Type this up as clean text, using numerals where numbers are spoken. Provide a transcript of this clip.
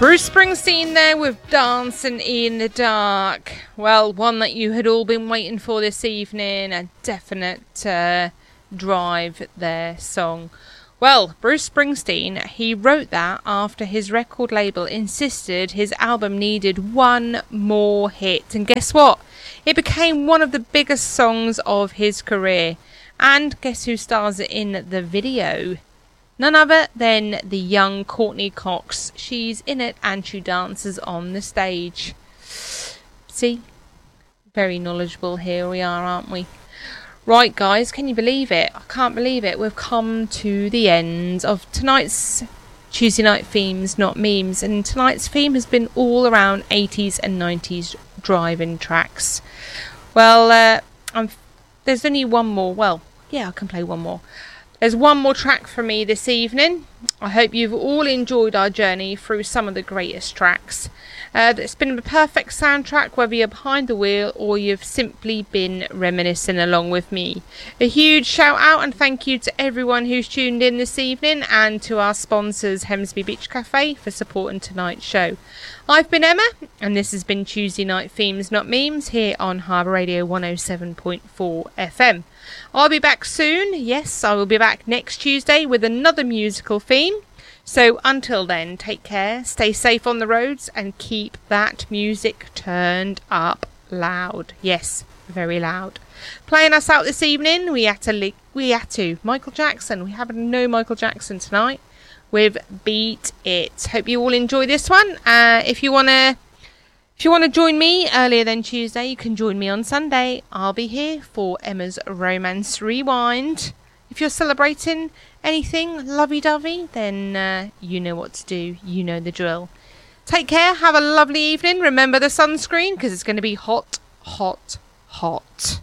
Bruce Springsteen there with Dancing in the Dark. Well, one that you had all been waiting for this evening, a definite drive there song. Well, Bruce Springsteen, he wrote that after his record label insisted his album needed one more hit. And guess what? It became one of the biggest songs of his career. And guess who stars in the video? None other than the young Courtney Cox. She's in it and she dances on the stage. See? Very knowledgeable here we are, aren't we? Right, guys, can you believe it? I can't believe it. We've come to the end of tonight's Tuesday Night Themes, Not Memes. And tonight's theme has been all around 80s and 90s driving tracks. Well, there's only one more. Well, yeah, I can play one more. There's one more track for me this evening. I hope you've all enjoyed our journey through some of the greatest tracks. It's been a perfect soundtrack, whether you're behind the wheel or you've simply been reminiscing along with me. A huge shout out and thank you to everyone who's tuned in this evening and to our sponsors Hemsby Beach Cafe for supporting tonight's show. I've been Emma and this has been Tuesday Night Themes Not Memes here on Harbour Radio 107.4 FM. I'll be back soon. Yes, I will be back next Tuesday with another musical theme. So until then, take care, stay safe on the roads and keep that music turned up loud. Yes, very loud. Playing us out this evening, we had to Michael Jackson. We have no Michael Jackson tonight with Beat It. Hope you all enjoy this one. If you want to join me earlier than Tuesday, you can join me on Sunday. I'll be here for Emma's Romance Rewind. If you're celebrating anything lovey-dovey, then you know what to do. You know the drill. Take care. Have a lovely evening. Remember the sunscreen because it's going to be hot, hot, hot.